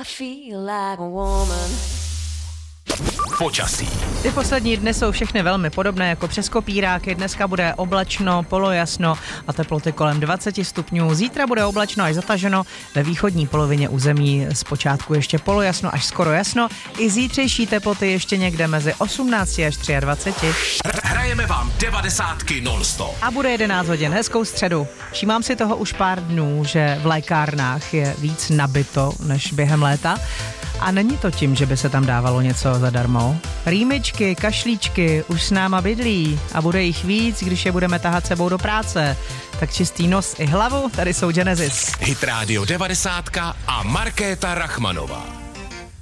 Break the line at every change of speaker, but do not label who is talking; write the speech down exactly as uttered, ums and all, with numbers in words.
I feel like a woman.
Počasí.
Ty poslední dny jsou všechny velmi podobné jako přes kopíráky. Dneska bude oblačno, polojasno a teploty kolem dvacet stupňů. Zítra bude oblačno až zataženo, ve východní polovině území zpočátku ještě polojasno až skoro jasno. I zítřejší teploty ještě někde mezi osmnáct až dvacet tři.
Hrajeme vám devadesátky non-stop.
A bude jedenáct hodin, hezkou středu. Všímám si toho už pár dnů, že v lékárnách je víc nabito než během léta. A není to tím, že by se tam dávalo něco zadarmo. Rýmičky, kašlíčky už s náma bydlí a bude jich víc, když je budeme tahat sebou do práce. Tak čistý nos i hlavu, tady jsou Genesis.
Hit Radio devadesátka a Markéta Rachmanová.